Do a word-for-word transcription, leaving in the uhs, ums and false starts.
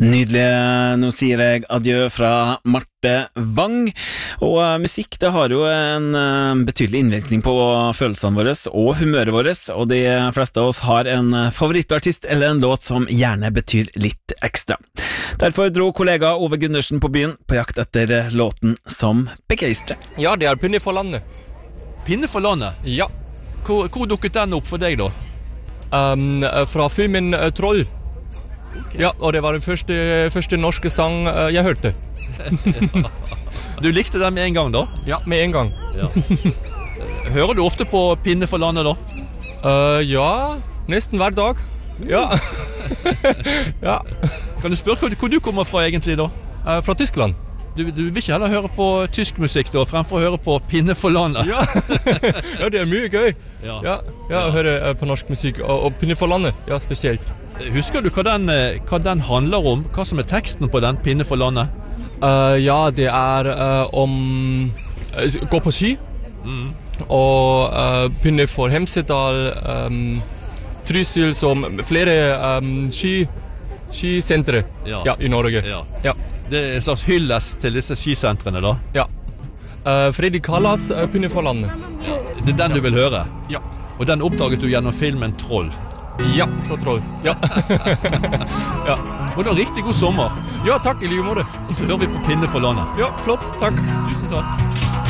Nydelig, nå sier jeg adjø fra Marte Vang, og uh, musikk det har jo en uh, betydelig innvirkning på følelsene våre og humøret vårt, og de fleste av oss har en uh, favorittartist eller en låt som gjerne betyr litt ekstra. Derfor dro kollega Ove Gundersen på byen på jakt etter uh, låten som begeistrer. Ja, det er Pinne for landet. Pinne for landet? Ja. Hvor, hvor dukket den opp for deg da? Um, fra filmen uh, Troll. Okay. Ja, og det var den første, første norske sang uh, jeg hørte. Du likte den med en gang da? Ja, med en gang. Ja. Hører du ofte på Pinne for landet da? Uh, ja, nesten hver dag. Ja. Ja. Kan du spørre hvor, hvor du kommer fra egentlig da? Uh, fra Tyskland. Du, du vil ikke heller høre på tysk musikk da, fremfor å høre på Pinne for landet? Ja, ja det er mye gøy. Ja, ja, ja å høre uh, på norsk musikk, og, og Pinne for landet, ja, spesielt. Husker du hva den, hva den handler om? Hva som er teksten på den, Pinne for landet? Uh, ja, det er uh, om uh, gå på ski, mm. og uh, Pinne for Hemsedal, um, Trysil, som flere um, ski, skisentre ja. Ja, i Norge. Ja. Ja. Det er en slags hyllest til disse skisentrene da? Ja. Uh, Freddy Kallas, uh, Pinne for landet. Ja. Det er den du vil høre? Ja. Og den oppdaget du gjennom filmen Troll? Ja, fra Troll. Ja. Ja. Og da riktig god sommer. Ja, takk, i like måte. Og så hører vi på Pinne for landet. Ja, flott, takk. Tusen takk.